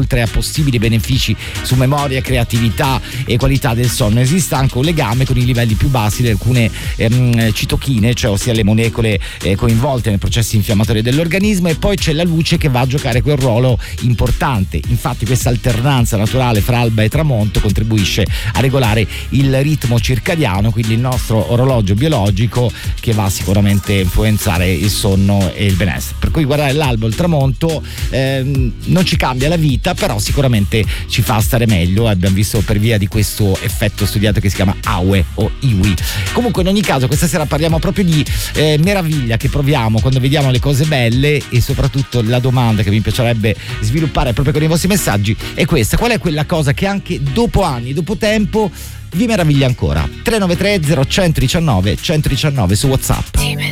oltre a possibili benefici su memoria, creatività e qualità del sonno, esiste anche un legame con i livelli più bassi di alcune citochine, cioè ossia le molecole coinvolte nei processi infiammatori dell'organismo, e poi c'è la luce che va a giocare quel ruolo importante. Infatti questa alternanza naturale fra alba e tramonto contribuisce a regolare il ritmo circadiano, quindi il nostro orologio biologico, che va sicuramente a influenzare il sonno e il benessere. Per cui guardare l'alba o il tramonto non ci cambia la vita, però sicuramente ci fa stare meglio, abbiamo visto per via di questo effetto studiato che si chiama AUE o IWI. Comunque in ogni caso questa sera parliamo proprio di meraviglia che proviamo quando vediamo le cose belle, e soprattutto la domanda che mi piacerebbe sviluppare proprio con i vostri messaggi è questa: qual è quella cosa che anche dopo anni, dopo tempo vi meraviglia ancora? 393 0119 119 su WhatsApp.